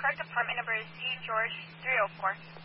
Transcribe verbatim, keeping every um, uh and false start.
correct apartment number is Saint George three oh four.